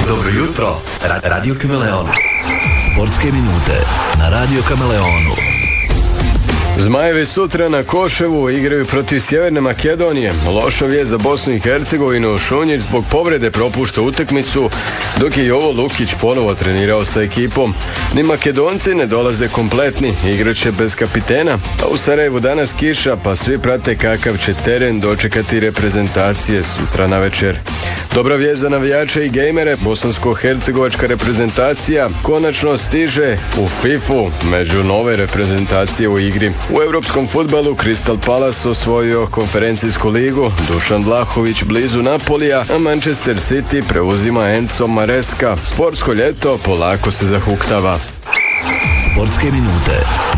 Dobro jutro, Radio Kameleon. Sportske minute na Radio Kameleonu. Zmajevi sutra na Koševu igraju protiv Sjeverne Makedonije. Loša vijest za Bosnu i Hercegovinu. Šunjić zbog povrede propušta utakmicu, dok je Jovo Lukić ponovo trenirao sa ekipom. Ni Makedonci ne dolaze kompletni, igraće bez kapitena, a u Sarajevu danas kiša, pa svi prate kakav će teren dočekati reprezentacije sutra na večer. Dobra vijest za navijače i gejmere, bosansko-hercegovačka reprezentacija konačno stiže u FIFA među nove reprezentacije u igri. U europskom fudbalu Crystal Palace osvojio konferencijsku ligu, Dušan Vlahović blizu Napolija, a Manchester City preuzima Enzo Maresca. Sportsko ljeto polako se zahuktava. Sportske minute